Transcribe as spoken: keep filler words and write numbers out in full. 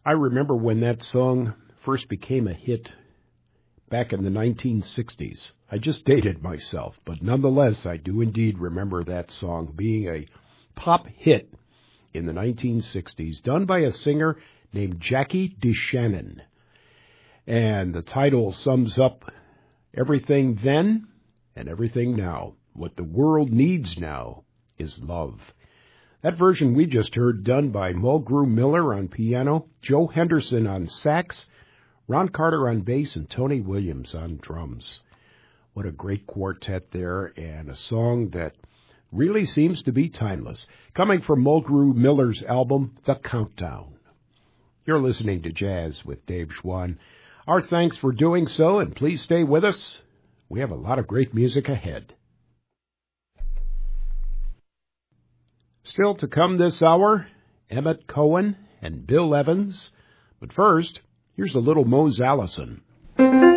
I remember when that song first became a hit back in the nineteen sixties. I just dated myself, but nonetheless, I do indeed remember that song being a pop hit in the nineteen sixties, done by a singer named Jackie DeShannon. And the title sums up everything then and everything now. What the world needs now is love. That version we just heard, done by Mulgrew Miller on piano, Joe Henderson on sax, Ron Carter on bass, and Tony Williams on drums. What a great quartet there, and a song that really seems to be timeless, coming from Mulgrew Miller's album, The Countdown. You're listening to Jazz with Dave Schwann. Our thanks for doing so, and please stay with us. We have a lot of great music ahead. Still to come this hour, Emmett Cohen and Bill Evans. But first, here's a little Mose Allison.